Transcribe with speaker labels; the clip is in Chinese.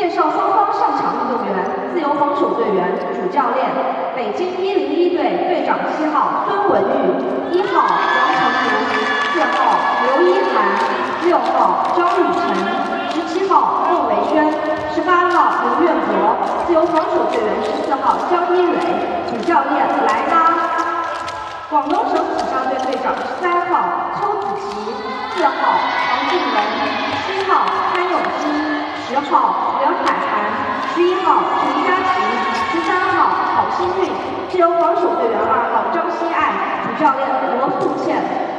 Speaker 1: 介绍双方上场运动员：自由防守队员主教练北京101队队长7号孙文玉，1号杨成儒，4号刘一涵，6号张雨晨，17号孟维轩，18号刘月博。自由防守队员14号江一蕊，主教练莱拉。广东省体操队队长13号邱子琪，4号黄静雯，7号潘永基，10号梁海涵，11号陈佳琪，13号郝新韵。自由防守队员2号张希爱，主教练罗素倩。